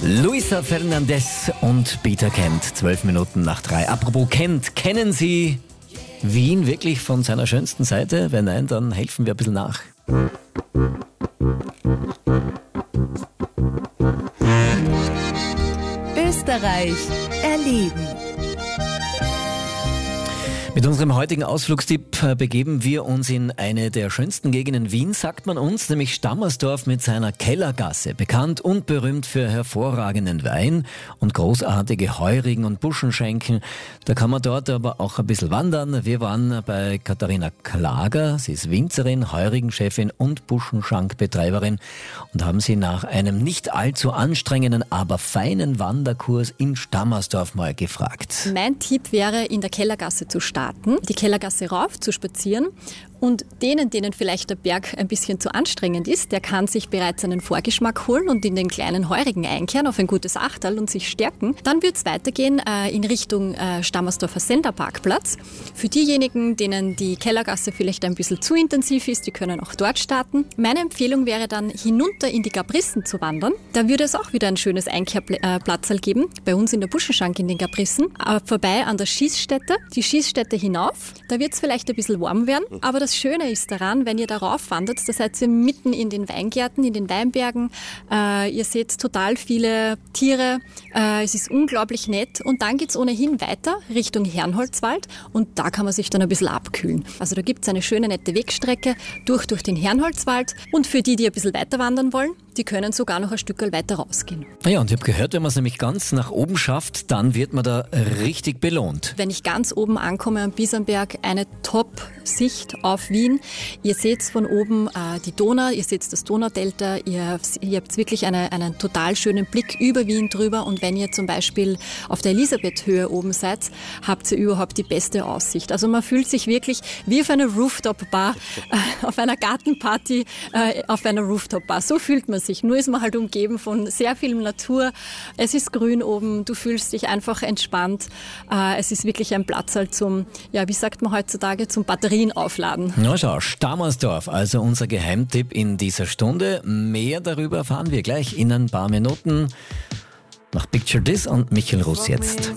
Luisa Fernandez und Peter Kent, 12 Minuten nach 3. Apropos Kent, kennen Sie Wien wirklich von seiner schönsten Seite? Wenn nein, dann helfen wir ein bisschen nach. Österreich erleben. Mit unserem heutigen Ausflugstipp begeben wir uns in eine der schönsten Gegenden Wiens, sagt man uns, nämlich Stammersdorf mit seiner Kellergasse, bekannt und berühmt für hervorragenden Wein und großartige Heurigen und Buschenschenken. Da kann man dort aber auch ein bisschen wandern. Wir waren bei Katharina Klager, sie ist Winzerin, Heurigenchefin und Buschenschankbetreiberin und haben sie nach einem nicht allzu anstrengenden, aber feinen Wanderkurs in Stammersdorf mal gefragt. Mein Tipp wäre, in der Kellergasse zu starten, die Kellergasse rauf zu spazieren und denen vielleicht der Berg ein bisschen zu anstrengend ist, der kann sich bereits einen Vorgeschmack holen und in den kleinen Heurigen einkehren auf ein gutes Achterl und sich stärken. Dann wird es weitergehen in Richtung Stammersdorfer Senderparkplatz. Für diejenigen, denen die Kellergasse vielleicht ein bisschen zu intensiv ist, die können auch dort starten. Meine Empfehlung wäre dann, hinunter in die Gabrissen zu wandern. Da würde es auch wieder ein schönes Einkehrplatzl geben, bei uns in der Buschenschank in den Gabrissen. Vorbei an der Schießstätte, die Schießstätte hinauf. Da wird es vielleicht ein bisschen warm werden, aber das Schöne ist daran, wenn ihr darauf wandert, da seid ihr mitten in den Weingärten, in den Weinbergen. Ihr seht total viele Tiere. Es ist unglaublich nett. Und dann geht es ohnehin weiter Richtung Herrnholzwald und da kann man sich dann ein bisschen abkühlen. Also da gibt es eine schöne, nette Wegstrecke durch den Herrnholzwald. Und für die ein bisschen weiter wandern wollen, die können sogar noch ein Stück weiter rausgehen. Ja, und ich habe gehört, wenn man es nämlich ganz nach oben schafft, dann wird man da richtig belohnt. Wenn ich ganz oben ankomme am Biesenberg, eine Top-Sicht auf Wien. Ihr seht von oben die Donau, ihr seht das Donaudelta, ihr habt wirklich einen total schönen Blick über Wien drüber und wenn ihr zum Beispiel auf der Elisabethhöhe oben seid, habt ihr überhaupt die beste Aussicht. Also man fühlt sich wirklich wie auf einer Rooftop-Bar, auf einer Gartenparty, auf einer Rooftop-Bar. So fühlt man sich. Nur ist man halt umgeben von sehr viel Natur. Es ist grün oben, du fühlst dich einfach entspannt. Es ist wirklich ein Platz halt zum, ja, wie sagt man heutzutage, zum Batterien aufladen. Na schau, Stammersdorf, also unser Geheimtipp in dieser Stunde. Mehr darüber erfahren wir gleich in ein paar Minuten. Nach Picture This und Michael Russ jetzt.